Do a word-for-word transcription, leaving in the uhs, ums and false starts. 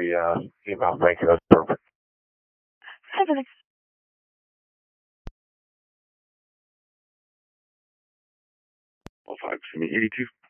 the uh, email. Thank you. That's perfect. Perfect. Well, five, eighty-two.